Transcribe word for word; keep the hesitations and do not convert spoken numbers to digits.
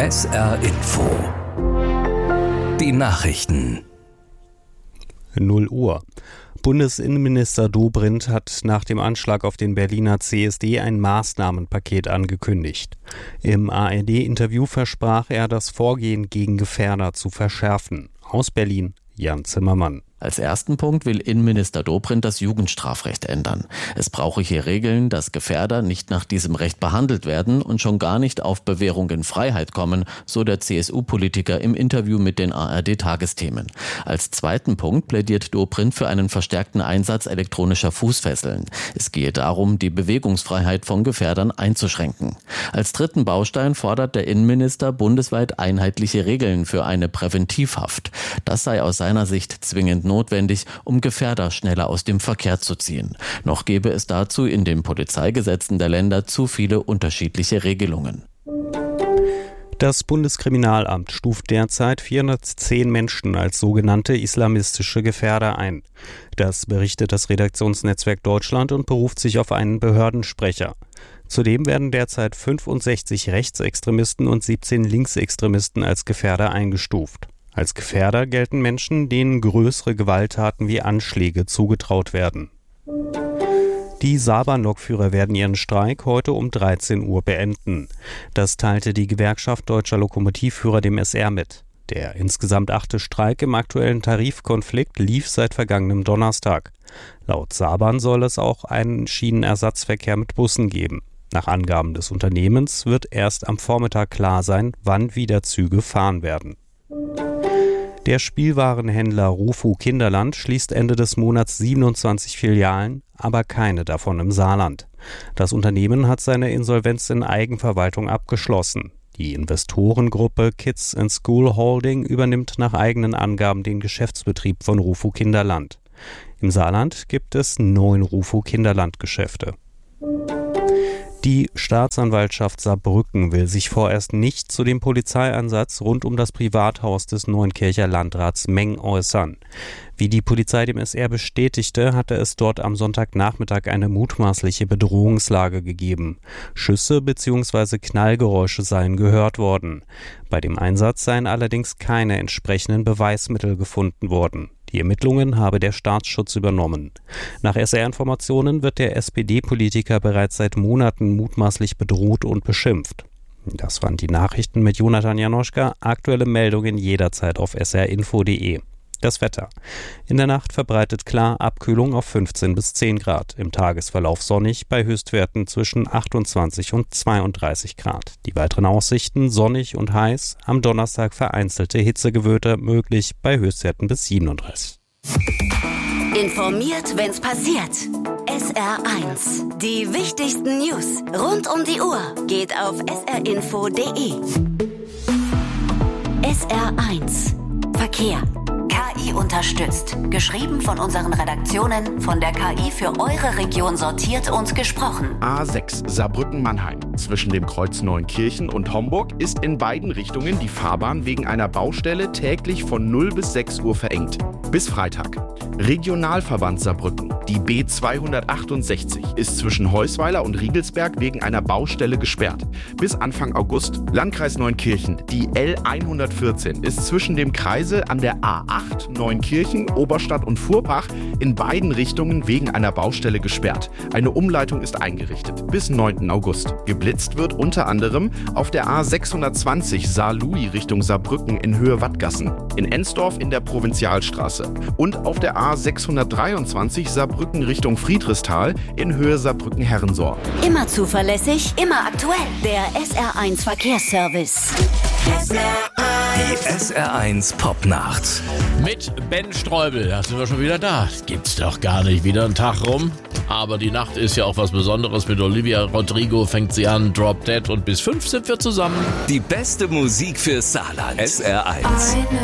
S R Info. Die Nachrichten. null Uhr. Bundesinnenminister Dobrindt hat nach dem Anschlag auf den Berliner C S D ein Maßnahmenpaket angekündigt. Im A R D-Interview versprach er, das Vorgehen gegen Gefährder zu verschärfen. Aus Berlin, Jan Zimmermann. Als ersten Punkt will Innenminister Dobrindt das Jugendstrafrecht ändern. Es brauche hier Regeln, dass Gefährder nicht nach diesem Recht behandelt werden und schon gar nicht auf Bewährung in Freiheit kommen, so der C S U-Politiker im Interview mit den A R D-Tagesthemen. Als zweiten Punkt plädiert Dobrindt für einen verstärkten Einsatz elektronischer Fußfesseln. Es gehe darum, die Bewegungsfreiheit von Gefährdern einzuschränken. Als dritten Baustein fordert der Innenminister bundesweit einheitliche Regeln für eine Präventivhaft. Das sei aus seiner Sicht zwingend notwendig, um Gefährder schneller aus dem Verkehr zu ziehen. Noch gäbe es dazu in den Polizeigesetzen der Länder zu viele unterschiedliche Regelungen. Das Bundeskriminalamt stuft derzeit vierhundertzehn Menschen als sogenannte islamistische Gefährder ein. Das berichtet das Redaktionsnetzwerk Deutschland und beruft sich auf einen Behördensprecher. Zudem werden derzeit fünfundsechzig Rechtsextremisten und siebzehn Linksextremisten als Gefährder eingestuft. Als Gefährder gelten Menschen, denen größere Gewalttaten wie Anschläge zugetraut werden. Die Saarbahnlokführer werden ihren Streik heute um dreizehn Uhr beenden. Das teilte die Gewerkschaft Deutscher Lokomotivführer dem S R mit. Der insgesamt achte Streik im aktuellen Tarifkonflikt lief seit vergangenem Donnerstag. Laut Saarbahn soll es auch einen Schienenersatzverkehr mit Bussen geben. Nach Angaben des Unternehmens wird erst am Vormittag klar sein, wann wieder Züge fahren werden. Der Spielwarenhändler Rufu Kinderland schließt Ende des Monats siebenundzwanzig Filialen, aber keine davon im Saarland. Das Unternehmen hat seine Insolvenz in Eigenverwaltung abgeschlossen. Die Investorengruppe Kids in School Holding übernimmt nach eigenen Angaben den Geschäftsbetrieb von Rufu Kinderland. Im Saarland gibt es neun Rufu Kinderland-Geschäfte. Die Staatsanwaltschaft Saarbrücken will sich vorerst nicht zu dem Polizeieinsatz rund um das Privathaus des Neunkircher Landrats Meng äußern. Wie die Polizei dem S R bestätigte, hatte es dort am Sonntagnachmittag eine mutmaßliche Bedrohungslage gegeben. Schüsse bzw. Knallgeräusche seien gehört worden. Bei dem Einsatz seien allerdings keine entsprechenden Beweismittel gefunden worden. Die Ermittlungen habe der Staatsschutz übernommen. Nach S R-Informationen wird der S P D-Politiker bereits seit Monaten mutmaßlich bedroht und beschimpft. Das waren die Nachrichten mit Jonathan Janoschka. Aktuelle Meldungen jederzeit auf s r info punkt d e. Das Wetter. In der Nacht verbreitet klar, Abkühlung auf fünfzehn bis zehn Grad. Im Tagesverlauf sonnig bei Höchstwerten zwischen achtundzwanzig und zweiunddreißig Grad. Die weiteren Aussichten sonnig und heiß. Am Donnerstag vereinzelte Hitzegewöhne möglich bei Höchstwerten bis siebenunddreißig. Informiert, wenn's passiert. S R eins. Die wichtigsten News rund um die Uhr geht auf s r info punkt d e. S R eins. Verkehr. K I unterstützt. Geschrieben von unseren Redaktionen, von der K I für eure Region sortiert und gesprochen. A sechs Saarbrücken-Mannheim. Zwischen dem Kreuz Neunkirchen und Homburg ist in beiden Richtungen die Fahrbahn wegen einer Baustelle täglich von null bis sechs Uhr verengt. Bis Freitag. Regionalverband Saarbrücken. Die B zweihundertachtundsechzig ist zwischen Heusweiler und Riegelsberg wegen einer Baustelle gesperrt. Bis Anfang August. Landkreis Neunkirchen. Die L hundertvierzehn ist zwischen dem Kreisel an der A acht Neunkirchen, Oberstadt und Furbach in beiden Richtungen wegen einer Baustelle gesperrt. Eine Umleitung ist eingerichtet. Bis neunten August. Geblitzt wird unter anderem auf der A sechshundertzwanzig Saar-Louis Richtung Saarbrücken in Höhe Wattgassen, in Ensdorf in der Provinzialstraße und auf der A sechshundertdreiundzwanzig Saarbrücken Richtung Friedrichsthal in Höhe Saarbrücken-Herrensohr. Immer zuverlässig, immer aktuell. Der S R eins Verkehrsservice. S R eins. Die S R eins Popnacht. Mit Ben Streubel, da sind wir schon wieder da. Gibt's doch gar nicht, wieder ein Tag rum. Aber die Nacht ist ja auch was Besonderes. Mit Olivia Rodrigo fängt sie an, Drop Dead, und bis fünf sind wir zusammen. Die beste Musik für Saarland. S R eins. Eine